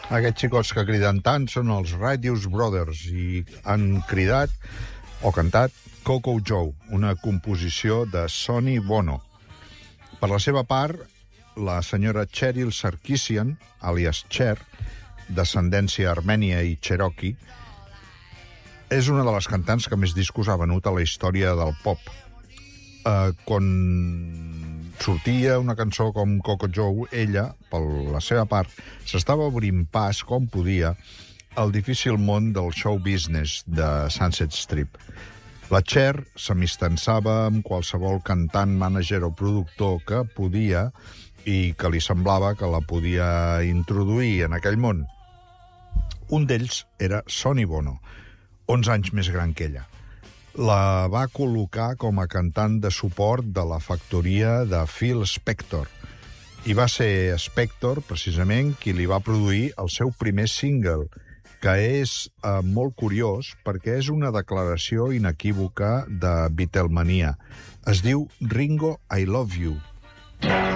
Aquests xicots que criden tant són els Righteous Brothers i han cridat o cantat Coco Joe, una composició de Sonny Bono. Per la seva part, la senyora Cheryl Sarkisian, alias Cher, d'ascendència armènia i cherokee, és una de les cantants que més discos ha venut a la història del pop. Quan sortia una cançó com Coco Joe, ella, per la seva part, s'estava obrint pas, com podia, al difícil món del show business de Sunset Strip. La Cher s'amistançava amb qualsevol cantant, mànager o productor que podia i que li semblava que la podia introduir en aquell món. Un d'ells era Sonny Bono, 11 anys més gran que ella. La va col·locar com a cantant de suport de la factoria de Phil Spector. I va ser Spector, precisament, qui li va produir el seu primer single, que és molt curiós perquè és una declaració inequívoca de Beatlemania. Es diu Ringo, I Love You.